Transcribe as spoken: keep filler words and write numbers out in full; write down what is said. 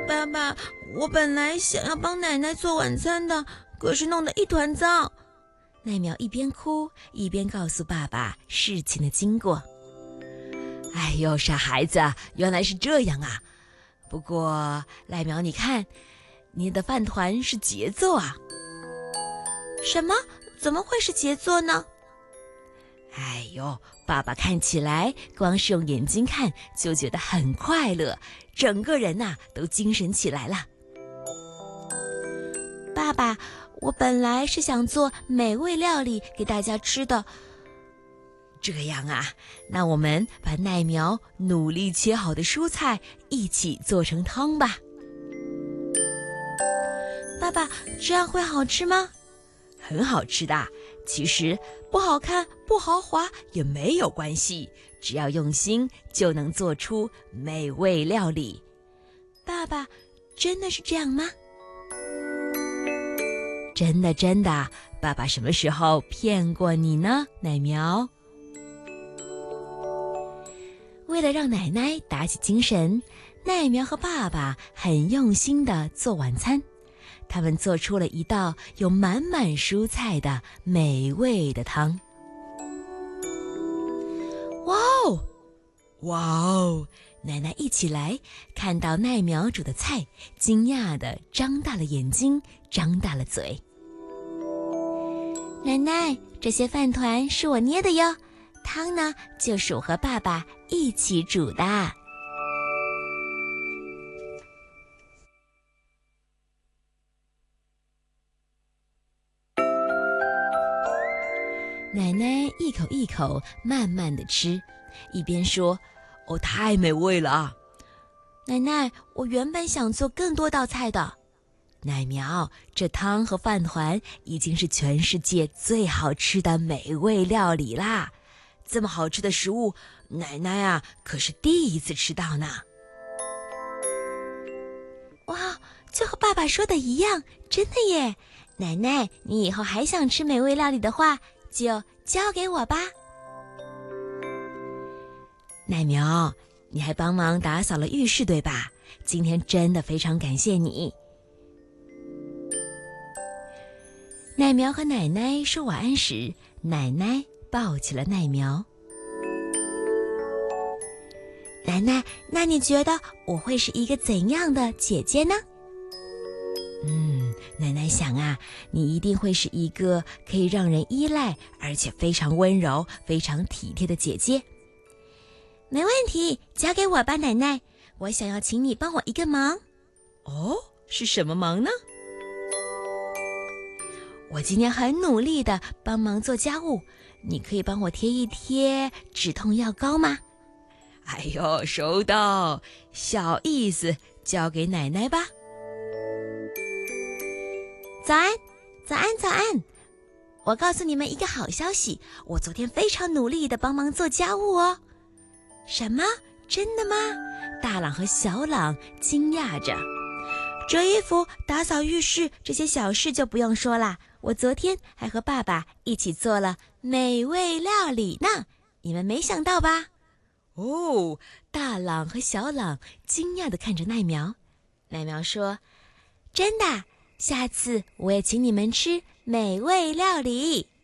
爸爸，我本来想要帮奶奶做晚餐的，可是弄得一团糟。 奈苗一边哭一边告诉爸爸事情的经过。哎呦，傻孩子，原来是这样啊！不过赖苗，你看，你的饭团是杰作啊！ 什么？怎么会是杰作呢？ 哎呦，爸爸看起来光是用眼睛看就觉得很快乐，整个人呐、啊、都精神起来了。 爸爸，我本来是想做美味料理给大家吃的。 这样啊，那我们把奈苗努力切好的蔬菜一起做成汤吧。 爸爸，这样会好吃吗？ 很好吃的，其实不好看不豪华也没有关系，只要用心就能做出美味料理。 爸爸，真的是这样吗？ 真的真的，爸爸什么时候骗过你呢，奈苗？为了让奶奶打起精神，奈苗和爸爸很用心地做晚餐。他们做出了一道有满满蔬菜的美味的汤。哇哦，哇哦！奶奶一起来，看到奈苗煮的菜，惊讶地张大了眼睛，张大了嘴。 奶奶，这些饭团是我捏的哟，汤呢，就是我和爸爸一起煮的。 奶奶一口一口慢慢地吃，一边说：“哦，太美味了啊！” 奶奶，我原本想做更多道菜的。 奈苗，这汤和饭团已经是全世界最好吃的美味料理啦！这么好吃的食物，奶奶啊，可是第一次吃到呢。 哇，就和爸爸说的一样，真的耶！奶奶，你以后还想吃美味料理的话，就交给我吧。 奈苗，你还帮忙打扫了浴室对吧？今天真的非常感谢你。奈苗和奶奶说晚安时，奶奶抱起了奈苗。 奶奶，那你觉得我会是一个怎样的姐姐呢？ 嗯，奶奶想啊，你一定会是一个可以让人依赖，而且非常温柔、非常体贴的姐姐。 没问题，交给我吧，奶奶。我想要请你帮我一个忙。 哦，是什么忙呢？我今天很努力地帮忙做家务，你可以帮我贴一贴止痛药膏吗？哎呦，收到，小意思，交给奶奶吧。 早安，早安，早安！我告诉你们一个好消息，我昨天非常努力地帮忙做家务哦。什么？真的吗？ 大朗和小朗惊讶着。 折衣服、打扫浴室这些小事就不用说啦，我昨天还和爸爸一起做了美味料理呢，你们没想到吧？ 哦，大朗和小朗惊讶地看着奈苗。 奈苗说：“真的，下次我也请你们吃美味料理。”